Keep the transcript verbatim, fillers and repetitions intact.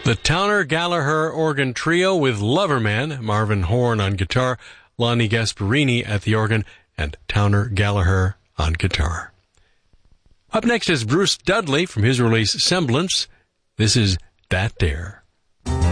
The Towner Gallagher Organ Trio with Loverman, Marvin Horn on guitar, Lonnie Gasparini at the organ, and Towner Gallagher on guitar. Up next is Bruce Dudley from his release Semblance. This is That Dare.